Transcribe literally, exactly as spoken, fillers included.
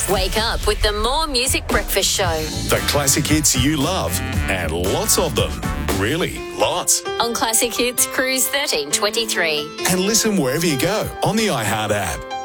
Wake up with the More Music Breakfast Show. The classic hits you love, and lots of them. Really, lots. On Classic Hits Cruise thirteen twenty-three. And listen wherever you go on the iHeart app.